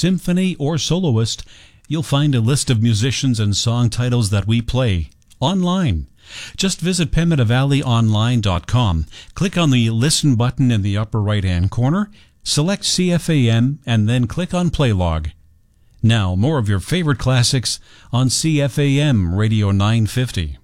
symphony, or soloist, you'll find a list of musicians and song titles that we play online. Just visit PimetaValleyOnline.com, click on the Listen button in the upper right-hand corner, select CFAM, and then click on Play Log. Now, more of your favorite classics on CFAM Radio 950.